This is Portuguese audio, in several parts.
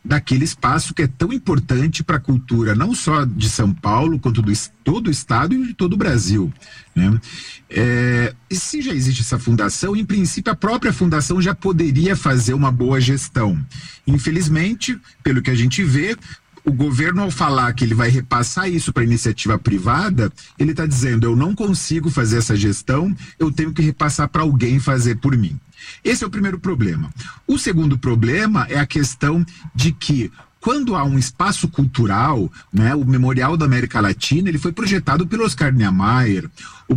daquele espaço que é tão importante para a cultura, não só de São Paulo, quanto todo o estado e de todo o Brasil, né? E se já existe essa fundação, em princípio a própria fundação já poderia fazer uma boa gestão. Infelizmente, pelo que a gente vê, o governo, ao falar que ele vai repassar isso para a iniciativa privada, ele está dizendo: eu não consigo fazer essa gestão, eu tenho que repassar para alguém fazer por mim. Esse é o primeiro problema. O segundo problema é a questão de que, quando há um espaço cultural, né, o Memorial da América Latina, ele foi projetado pelo Oscar Niemeyer.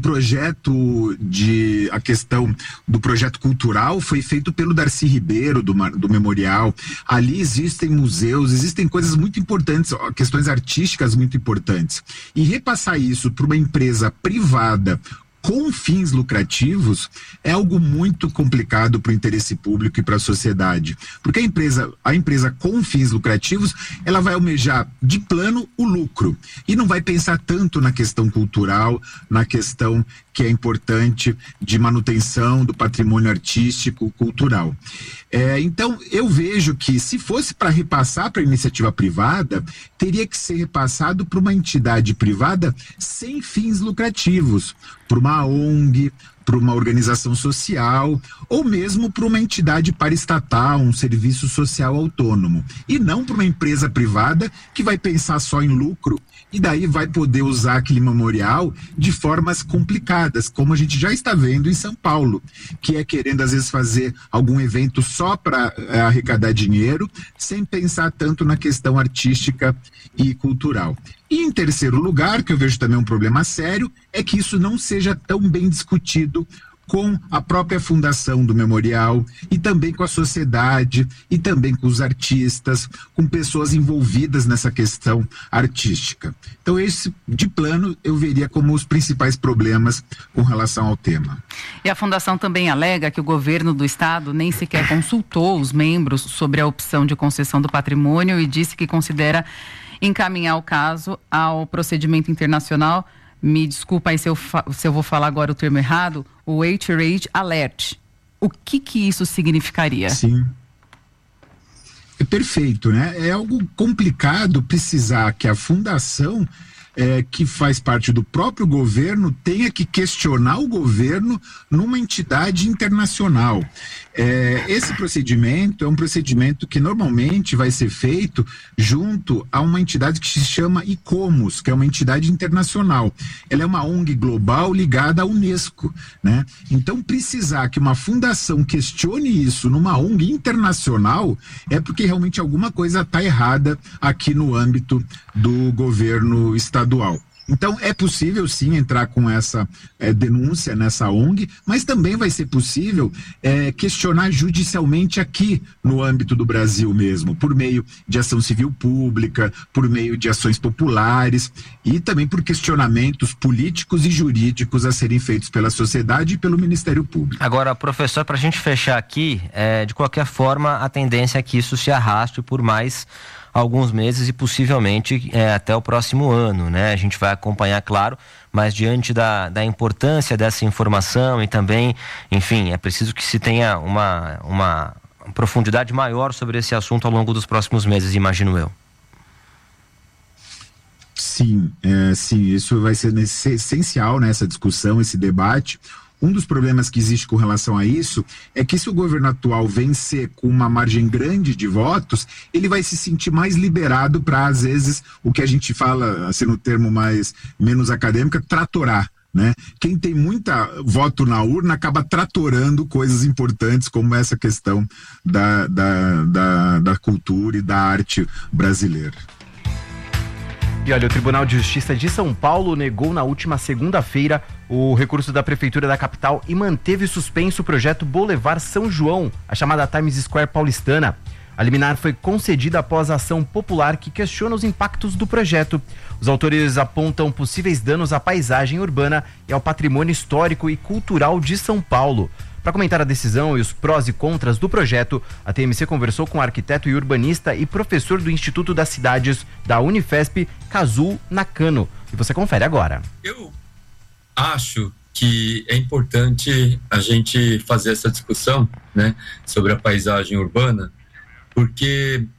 A questão do projeto cultural foi feito pelo Darcy Ribeiro, do Memorial. Ali existem museus, existem coisas muito importantes, questões artísticas muito importantes. E repassar isso para uma empresa privada com fins lucrativos é algo muito complicado para o interesse público e para a sociedade, porque a empresa com fins lucrativos, ela vai almejar de plano o lucro e não vai pensar tanto na questão cultural, na questão que é importante de manutenção do patrimônio artístico, cultural. Então, eu vejo que, se fosse para repassar para a iniciativa privada, teria que ser repassado para uma entidade privada sem fins lucrativos, para uma ONG, para uma organização social, ou mesmo para uma entidade paraestatal, um serviço social autônomo, e não para uma empresa privada que vai pensar só em lucro e daí vai poder usar aquele memorial de formas complicadas, como a gente já está vendo em São Paulo, que é querendo às vezes fazer algum evento só para arrecadar dinheiro, sem pensar tanto na questão artística e cultural. E em terceiro lugar, que eu vejo também um problema sério, é que isso não seja tão bem discutido com a própria fundação do memorial e também com a sociedade e também com os artistas, com pessoas envolvidas nessa questão artística. Então esse, de plano, eu veria como os principais problemas com relação ao tema. E a fundação também alega que o governo do estado nem sequer consultou os membros sobre a opção de concessão do patrimônio e disse que considera encaminhar o caso ao procedimento internacional. Me desculpa aí se eu vou falar agora o termo errado, o Outrage Alert. O que isso significaria? Sim. É perfeito, né? É algo complicado precisar que a fundação, que faz parte do próprio governo, tenha que questionar o governo numa entidade internacional. Esse procedimento é um procedimento que normalmente vai ser feito junto a uma entidade que se chama ICOMOS, que é uma entidade internacional. Ela é uma ONG global ligada à Unesco, né? Então, precisar que uma fundação questione isso numa ONG internacional é porque realmente alguma coisa está errada aqui no âmbito do governo estadual. Então, é possível, sim, entrar com essa denúncia nessa ONG, mas também vai ser possível questionar judicialmente aqui no âmbito do Brasil mesmo, por meio de ação civil pública, por meio de ações populares e também por questionamentos políticos e jurídicos a serem feitos pela sociedade e pelo Ministério Público. Agora, professor, para a gente fechar aqui, de qualquer forma, a tendência é que isso se arraste por mais alguns meses e possivelmente até o próximo ano, né? A gente vai acompanhar, claro, mas diante da importância dessa informação e também, enfim, é preciso que se tenha uma profundidade maior sobre esse assunto ao longo dos próximos meses, imagino eu. Sim, isso vai ser essencial nessa discussão, esse debate. Um dos problemas que existe com relação a isso é que, se o governo atual vencer com uma margem grande de votos, ele vai se sentir mais liberado para, às vezes, o que a gente fala, assim, no termo menos acadêmico, tratorar, né? Quem tem muita voto na urna acaba tratorando coisas importantes, como essa questão da cultura e da arte brasileira. E olha, o Tribunal de Justiça de São Paulo negou na última segunda-feira o recurso da Prefeitura da capital e manteve suspenso o projeto Boulevard São João, a chamada Times Square paulistana. A liminar foi concedida após a ação popular que questiona os impactos do projeto. Os autores apontam possíveis danos à paisagem urbana e ao patrimônio histórico e cultural de São Paulo. Para comentar a decisão e os prós e contras do projeto, a TMC conversou com o arquiteto e urbanista e professor do Instituto das Cidades da Unifesp, Kazuo Nakano. E você confere agora. Eu acho que é importante a gente fazer essa discussão, né, sobre a paisagem urbana, porque